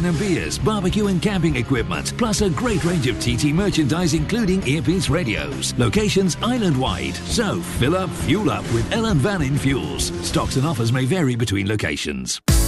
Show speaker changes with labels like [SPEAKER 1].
[SPEAKER 1] wine and beers, barbecue and camping equipment, plus a great range of TT merchandise including earpiece radios. Locations island-wide, so fill up, fuel up with Ellen Van In Fuels. Stocks and offers may vary between locations.